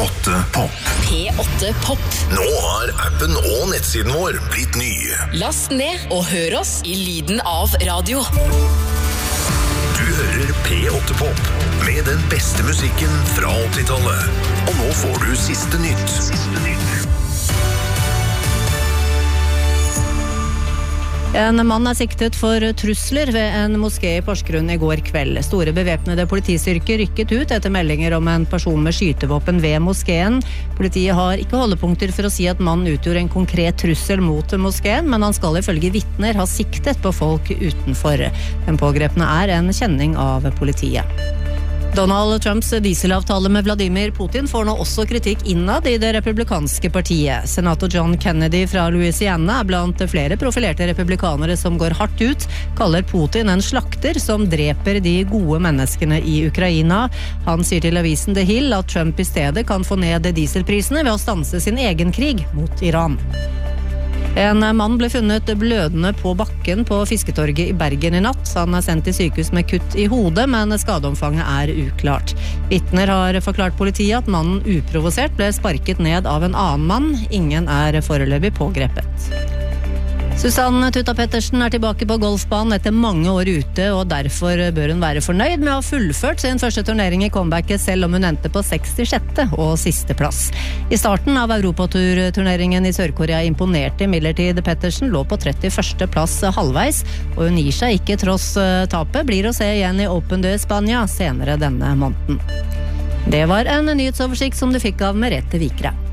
P8 Pop. P8 Pop. Nå har appen og nettsiden vår blitt ny. Last ned og hør oss i lyden av radio. Du hører P8 Pop med den beste musikken fra 80-tallet. Og nå får du siste nytt. En mann siktet for trusler ved en moské i Porsgrunn i går kveld. Store bevæpnede politistyrker rykket ut etter meldinger om en person med skytevåpen ved moskeen. Politiet har ikke holdepunkter for å si at mannen utgjorde en konkret trussel mot moskeen, men han skal ifølge vitner ha siktet på folk utenfor. Den pågrepne en kjenning av politiet. Donald Trumps dieselavtale med Vladimir Putin får nå også kritikk innad i det republikanske partiet. Senator John Kennedy fra Louisiana blant flere profilerte republikanere som går hardt ut, kaller Putin en slakter som dreper de gode menneskene i Ukraina. Han sier til avisen The Hill at Trump i stedet kan få ned dieselprisene ved å stanse sin egen krig mot Iran. En mann ble funnet blødende på bakken på Fisketorget i Bergen i natt. Han sendt til sykehus med kutt i hodet, men skadeomfanget uklart. Vitner har forklart politiet at mannen uprovosert ble sparket ned av en annen mann. Ingen foreløpig pågrepet. Susanne Tutta Pettersen tilbake på golfbanen etter mange år ute, og derfor bør hun være fornøyd med å ha fullført sin første turnering i comebacket, selv om hun endte på 66. og siste plass. I starten av Europaturturneringen i Sør-Korea imponerte imidlertid Pettersen, lå på 31. plass halvveis, og hun gir seg ikke tross tapet, blir å se igjen i Open de Spania senere denne måneden. Det var en nyhetsoversikt som du fikk av Merete Vikre.